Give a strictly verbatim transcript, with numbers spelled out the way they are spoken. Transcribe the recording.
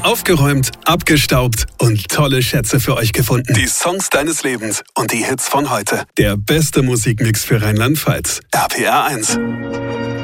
aufgeräumt, abgestaubt und tolle Schätze für euch gefunden. Die Songs deines Lebens und die Hits von heute. Der beste Musikmix für Rheinland-Pfalz. R P R eins.